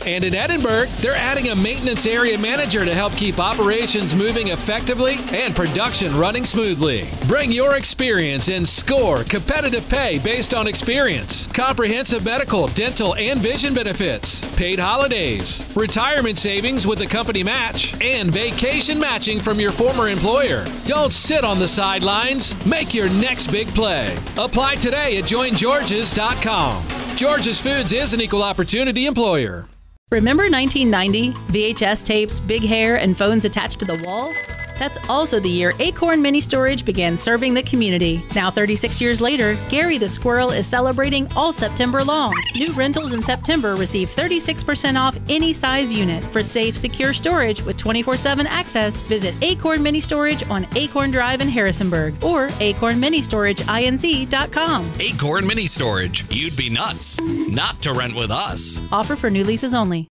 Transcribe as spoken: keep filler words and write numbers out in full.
And in Edinburgh, they're adding a maintenance area manager to help keep operations moving effectively and production running smoothly. Bring your experience and score competitive pay based on experience, comprehensive medical, dental, and vision benefits, paid holidays, retirement savings with a company match, and vacation matching from your former employer. Don't sit on the sidelines. Make your next big play. Apply today at join georges dot com. George's Foods is an equal opportunity employer. Remember nineteen ninety? V H S tapes, big hair, and phones attached to the wall? That's also the year Acorn Mini Storage began serving the community. Now thirty-six years later, Gary the Squirrel is celebrating all September long. New rentals in September receive thirty-six percent off any size unit. For safe, secure storage with twenty-four seven access, visit Acorn Mini Storage on Acorn Drive in Harrisonburg or acorn mini storage inc dot com. Acorn Mini Storage. You'd be nuts not to rent with us. Offer for new leases only.